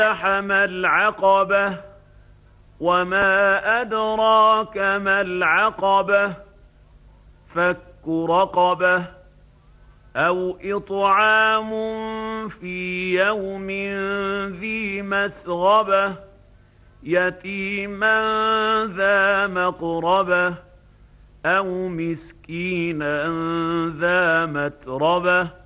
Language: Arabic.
ما العقبة وما أدراك ما العقبة فك رقبة أو إطعام في يوم ذي مسغبة يتيما ذا مقربة أو مسكينا ذا متربة